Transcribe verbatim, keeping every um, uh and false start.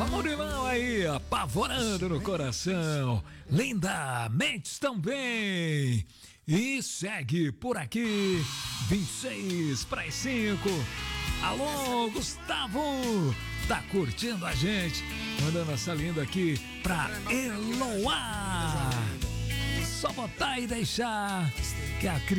Vamos de mão aí, apavorando no coração. Lindamente também. E segue por aqui, vinte e seis para as cinco. Alô, Gustavo, tá curtindo a gente? Mandando essa linda aqui pra Eloá. Só botar e deixar que a